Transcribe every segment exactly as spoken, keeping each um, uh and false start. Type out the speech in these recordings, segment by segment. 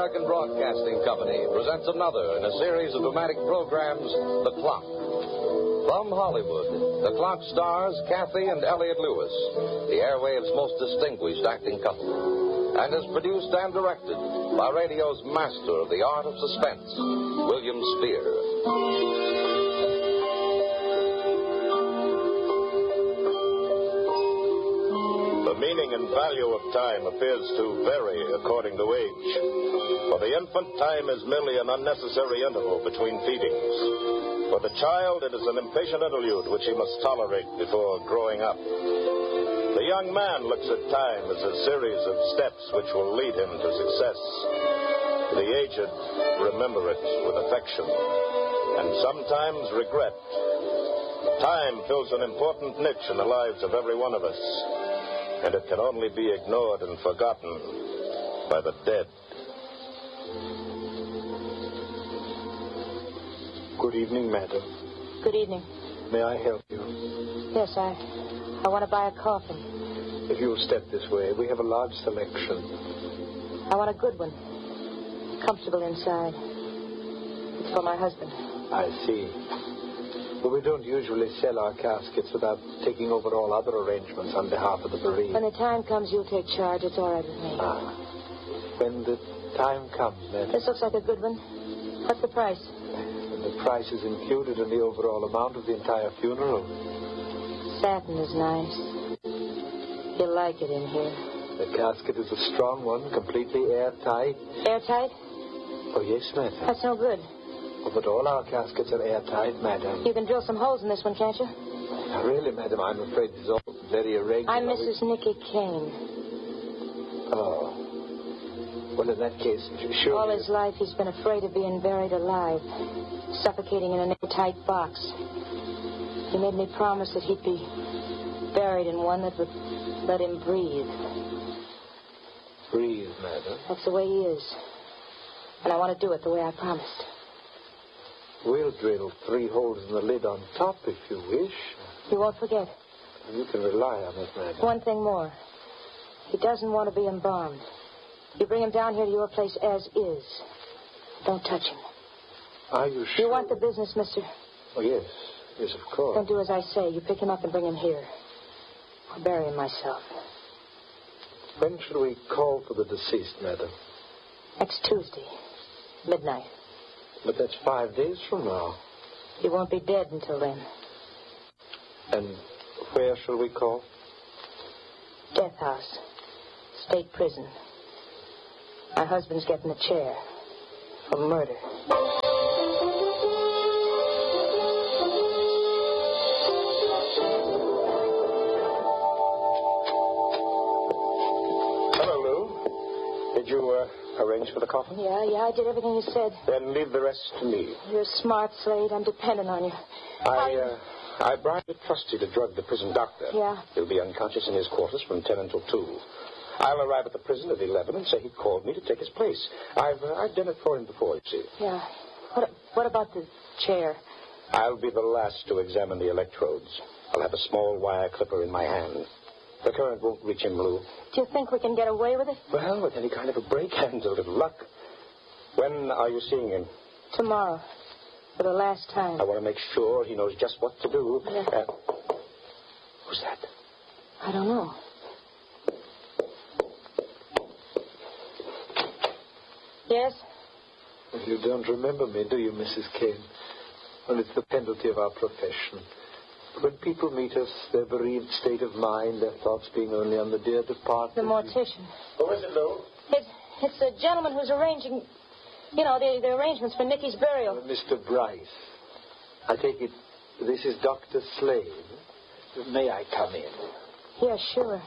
American Broadcasting Company presents another in a series of dramatic programs, The Clock. From Hollywood, The Clock stars Kathy and Elliott Lewis, the airwave's most distinguished acting couple, and is produced and directed by radio's master of the art of suspense, William Spear. The meaning and value of time appears to vary according to age. For the infant, time is merely an unnecessary interval between feedings. For the child, it is an impatient interlude which he must tolerate before growing up. The young man looks at time as a series of steps which will lead him to success. The aged remember it with affection and sometimes regret. Time fills an important niche in the lives of every one of us, and it can only be ignored and forgotten by the dead. Good evening, madam. Good evening. May I help you? Yes, I I want to buy a coffin. If you'll step this way, we have a large selection. I want a good one. Comfortable inside. It's for my husband. I see. But we don't usually sell our caskets without taking over all other arrangements on behalf of the bereaved. When the time comes, you'll take charge. It's all right with me. Ah. When the time comes, madam. This looks like a good one. What's the price? And the price is included in the overall amount of the entire funeral. Satin is nice. You'll like it in here. The casket is a strong one, completely airtight. Airtight? Oh, yes, madam. That's no good. Oh, but all our caskets are airtight, madam. You can drill some holes in this one, can't you? Now, really, madam, I'm afraid it's all very irregular. I'm Missus Nicky Kane. Oh. Well, in that case, surely... All his life he's been afraid of being buried alive, suffocating in an airtight box. He made me promise that he'd be buried in one that would let him breathe. Breathe, madam? That's the way he is. And I want to do it the way I promised. We'll drill three holes in the lid on top if you wish. You won't forget. You can rely on it, madam. One thing more. He doesn't want to be embalmed. You bring him down here to your place as is. Don't touch him. Are you sure? You want the business, mister? Oh, yes. Yes, of course. Don't do as I say. You pick him up and bring him here. I'll bury him myself. When should we call for the deceased, madam? Next Tuesday. Midnight. But that's five days from now. He won't be dead until then. And where shall we call? Death house. State prison. My husband's getting a chair. For murder. Hello, Lou. Did you, uh, arrange for the coffin? Yeah, yeah, I did everything you said. Then leave the rest to me. You're smart, Slade. I'm dependent on you. I, uh, I bribed a trustee to drug the prison doctor. Yeah? He'll be unconscious in his quarters from ten until two. I'll arrive at the prison at eleven and say he called me to take his place. I've, uh, I've done it for him before, you see. Yeah. What, what about the chair? I'll be the last to examine the electrodes. I'll have a small wire clipper in my hand. The current won't reach him, Lou. Do you think we can get away with it? Well, with any kind of a break and a little luck. When are you seeing him? Tomorrow. For the last time. I want to make sure he knows just what to do. Yeah. Uh, who's that? I don't know. Yes? You don't remember me, do you, Missus Kane? Well, it's the penalty of our profession. When people meet us, their bereaved state of mind, their thoughts being only on the dear departed. The mortician. Who is it, Lou? It's, it's the gentleman who's arranging, you know, the, the arrangements for Nicky's burial. Uh, Mister Bryce. I take it this is Doctor Slade. May I come in? Yeah, sure.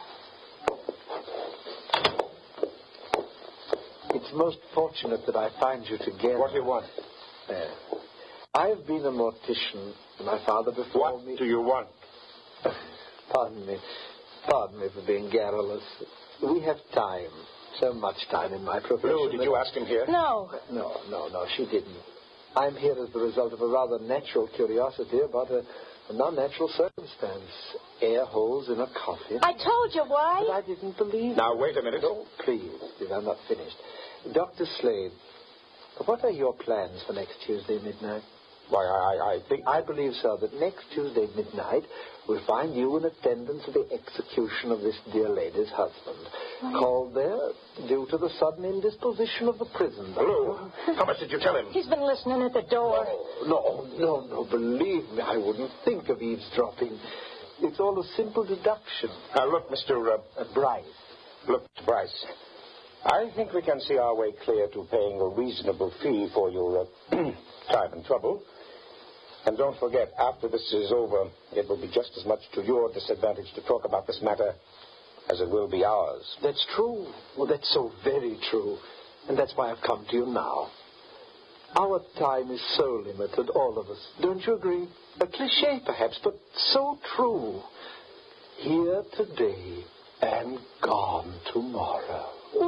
It's most fortunate that I find you together. What do you want? There. I've been a mortician. My father before What me... do you want? Pardon me. Pardon me for being garrulous. We have time. So much time in my profession. Lou, did you ask him here? No. No, no, no, she didn't. I'm here as the result of a rather natural curiosity about a, a non-natural circumstance. Air holes in a coffin. I told you why. But I didn't believe Now, wait a minute. No, please, please, I'm not finished. Doctor Slade, what are your plans for next Tuesday midnight? Why, I, I think... I believe, sir, that next Tuesday midnight we'll find you in attendance at the execution of this dear lady's husband. What? Called there due to the sudden indisposition of the prison. Hello. How much did you tell him? He's been listening at the door. No, no, no, believe me, I wouldn't think of eavesdropping. It's all a simple deduction. Now, look, Mister Uh, uh, Bryce. Look, Bryce, I think we can see our way clear to paying a reasonable fee for your uh, time and trouble. And don't forget, after this is over, it will be just as much to your disadvantage to talk about this matter as it will be ours. That's true. Well, that's so very true. And that's why I've come to you now. Our time is so limited, all of us. Don't you agree? A cliché, perhaps, but so true. Here today and gone tomorrow.